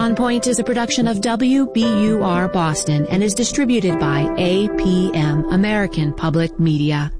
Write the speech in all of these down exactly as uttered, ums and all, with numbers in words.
On Point is a production of W B U R Boston and is distributed by A P M, American Public Media.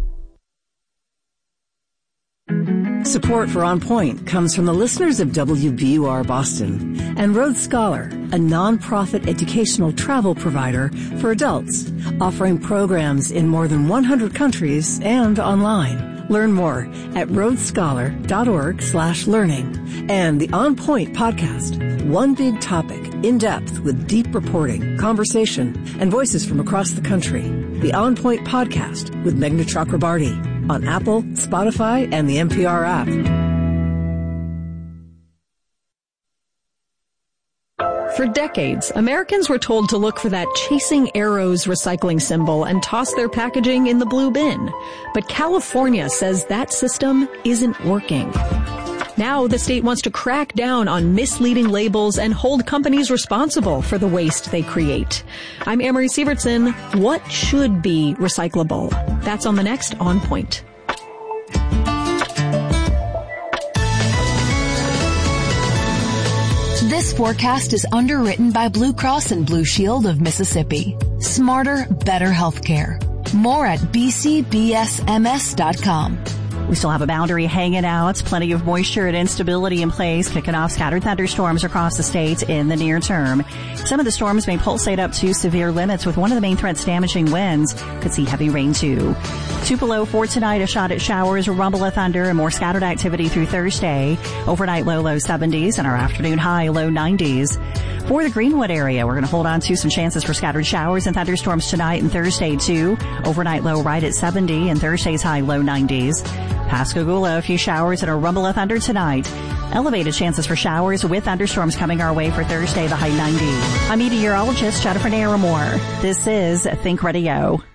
Support for On Point comes from the listeners of W B U R Boston and Road Scholar, a nonprofit educational travel provider for adults, offering programs in more than one hundred countries and online. Learn more at roadscholar.org slash learning. And the On Point podcast, one big topic, in depth with deep reporting, conversation, and voices from across the country. The On Point podcast with Meghna Chakrabarty on Apple, Spotify, and the N P R app. For decades, Americans were told to look for that Chasing Arrows recycling symbol and toss their packaging in the blue bin. But California says that system isn't working. Now the state wants to crack down on misleading labels and hold companies responsible for the waste they create. I'm Amory Sievertson. What should be recyclable? That's on the next On Point. This forecast is underwritten by Blue Cross and Blue Shield of Mississippi. Smarter, better healthcare. More at b c b s m s dot com. We still have a boundary hanging out, plenty of moisture and instability in place, kicking off scattered thunderstorms across the state in the near term. Some of the storms may pulsate up to severe limits, with one of the main threats damaging winds. Could see heavy rain too. Tupelo for tonight, a shot at showers, rumble of thunder, and more scattered activity through Thursday. Overnight low, low seventies, and our afternoon high, low nineties. For the Greenwood area, we're going to hold on to some chances for scattered showers and thunderstorms tonight and Thursday too. Overnight low right at seventy, and Thursday's high, low nineties. Pascagoula, a few showers and a rumble of thunder tonight. Elevated chances for showers with thunderstorms coming our way for Thursday, the high ninety. I'm meteorologist Jennifer Naramore. This is Think Radio.